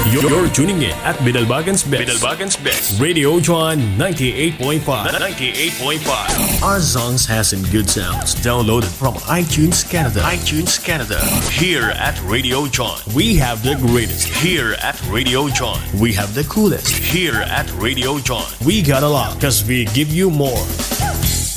You're tuning in at Bidalbagan's Best. Radio John 98.5. 98.5. Our songs has some good sounds. Downloaded from iTunes Canada. Here at Radio John, we have the greatest. Here at Radio John, we have the coolest. Here at Radio John, we got a lot because we give you more.